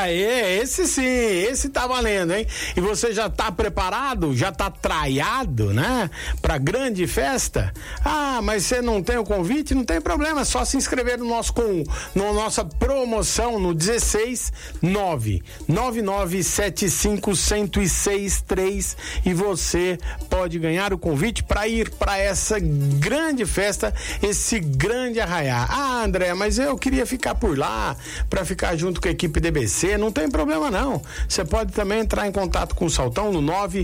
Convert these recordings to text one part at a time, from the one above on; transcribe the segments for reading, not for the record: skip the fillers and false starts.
Aí, esse sim, esse tá valendo, hein? E você já tá preparado? Já tá traiado, né? Pra grande festa? Ah, mas você não tem o convite? Não tem problema, é só se inscrever no nossa promoção no 169975163 e você pode ganhar o convite para ir para essa grande festa, esse grande arraiá. Ah, André, mas eu queria ficar por lá para ficar junto com a equipe DBC. Não tem problema não. Você pode também entrar em contato com o Saltão no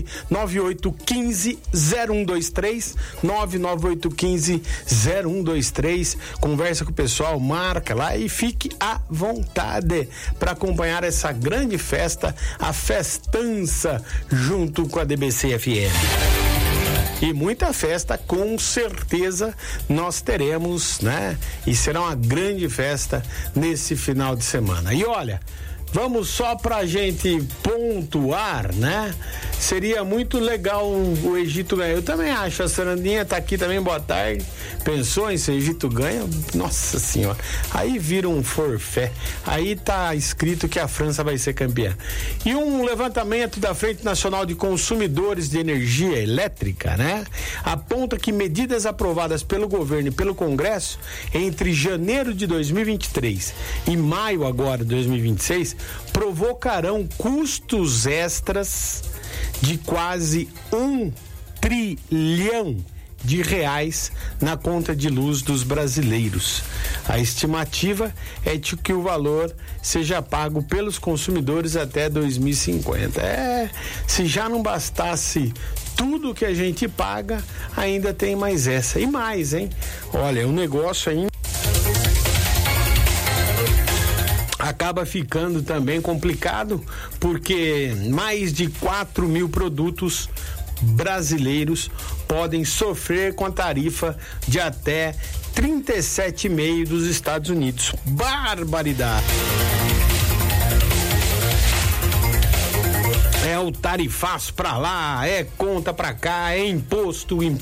998150123, 998150123. Conversa com o pessoal, marca lá e fique à vontade para acompanhar essa grande festa, a festança junto com a DBC FM. E muita festa, com certeza, nós teremos, né? E será uma grande festa nesse final de semana. E olha, vamos só pra gente pontuar, né? Seria muito legal o Egito ganhar. Eu também acho. A Sarandinha tá aqui também, boa tarde. Pensou em se o Egito ganha? Nossa senhora. Aí vira um forfé. Aí tá escrito que a França vai ser campeã. E um levantamento da Frente Nacional de Consumidores de Energia Elétrica, né? Aponta que medidas aprovadas pelo governo e pelo Congresso entre janeiro de 2023 e maio agora de 2026 provocarão custos extras de quase R$1 trilhão na conta de luz dos brasileiros. A estimativa é de que o valor seja pago pelos consumidores até 2050. Se já não bastasse tudo que a gente paga, ainda tem mais essa. E mais, hein? Olha, o negócio ainda acaba ficando também complicado, porque mais de 4 mil produtos brasileiros podem sofrer com a tarifa de até 37,5% dos Estados Unidos. Barbaridade! É o tarifaço pra lá, é conta pra cá, é imposto e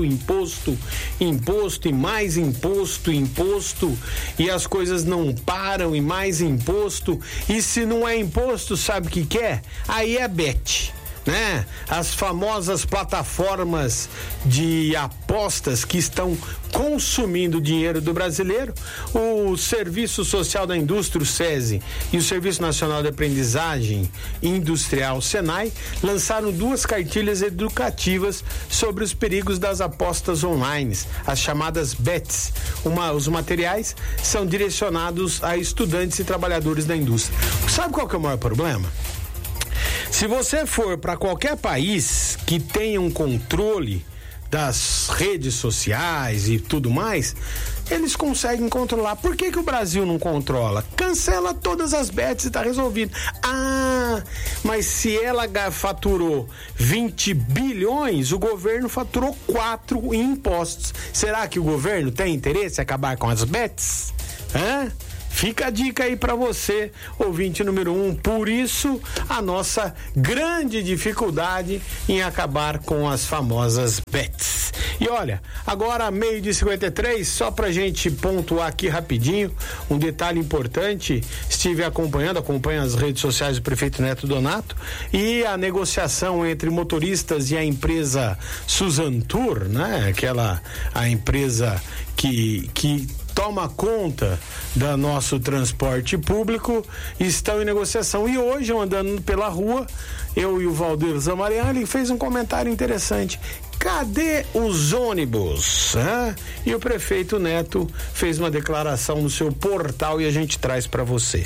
mais imposto, e as coisas não param, e mais imposto, e se não é imposto, sabe o que é? Aí é bet, né? As famosas plataformas de apostas que estão consumindo o dinheiro do brasileiro. O Serviço Social da Indústria, o SESI, e o Serviço Nacional de Aprendizagem Industrial, o SENAI, lançaram 2 cartilhas educativas sobre os perigos das apostas online, as chamadas bets. Os materiais são direcionados a estudantes e trabalhadores da indústria. Sabe qual que é o maior problema? Se você for para qualquer país que tenha um controle das redes sociais e tudo mais, eles conseguem controlar. Por que o Brasil não controla? Cancela todas as bets e tá resolvido. Ah, mas se ela faturou 20 bilhões, o governo faturou 4 em impostos. Será que o governo tem interesse em acabar com as bets? Fica a dica aí pra você, ouvinte número 1. Por isso, a nossa grande dificuldade em acabar com as famosas bets. E olha, agora 12:53, só pra gente pontuar aqui rapidinho, um detalhe importante. Estive acompanho as redes sociais do prefeito Neto Donato e a negociação entre motoristas e a empresa Suzantur, né? A empresa que toma conta do nosso transporte público, estão em negociação. E hoje, eu andando pela rua, eu e o Valdir Zamarian, ele fez um comentário interessante. Cadê os ônibus? E o prefeito Neto fez uma declaração no seu portal e a gente traz para você.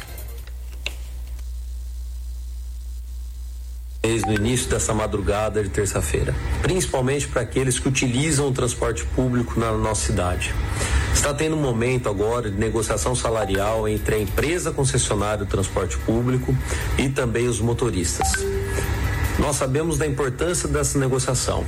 No início dessa madrugada de terça-feira, principalmente para aqueles que utilizam o transporte público na nossa cidade. Está tendo um momento agora de negociação salarial entre a empresa concessionária do transporte público e também os motoristas. Nós sabemos da importância dessa negociação,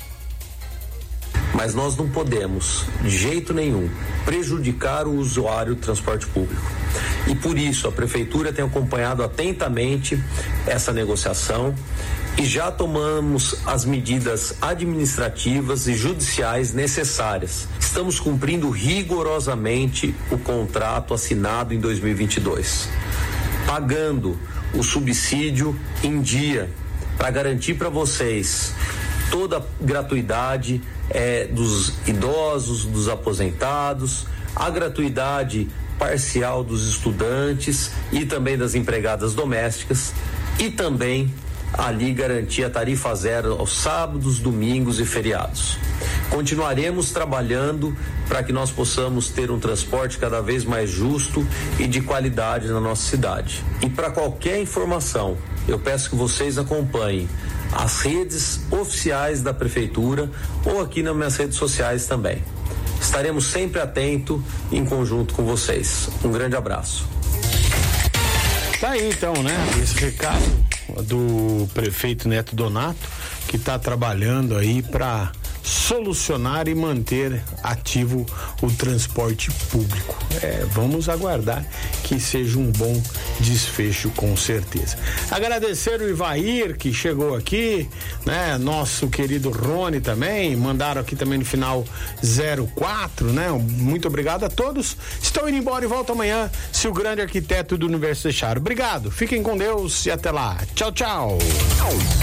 mas nós não podemos, de jeito nenhum, prejudicar o usuário do transporte público. E por isso a prefeitura tem acompanhado atentamente essa negociação e já tomamos as medidas administrativas e judiciais necessárias. Estamos cumprindo rigorosamente o contrato assinado em 2022. pagando o subsídio em dia, para garantir para vocês toda a gratuidade dos idosos, dos aposentados, a gratuidade parcial dos estudantes e também das empregadas domésticas, e também ali garantir a tarifa zero aos sábados, domingos e feriados. Continuaremos trabalhando para que nós possamos ter um transporte cada vez mais justo e de qualidade na nossa cidade. E para qualquer informação, eu peço que vocês acompanhem as redes oficiais da Prefeitura ou aqui nas minhas redes sociais também. Estaremos sempre atentos em conjunto com vocês. Um grande abraço. Tá aí então, né? Esse recado do prefeito Neto Donato, que está trabalhando aí para solucionar e manter ativo o transporte público. Vamos aguardar que seja um bom desfecho, com certeza. Agradecer o Ivair, que chegou aqui, né? Nosso querido Rony também, mandaram aqui também no final 04, né? Muito obrigado a todos. Estou indo embora e volto amanhã, se o grande arquiteto do universo deixar. Obrigado, fiquem com Deus e até lá. Tchau, tchau.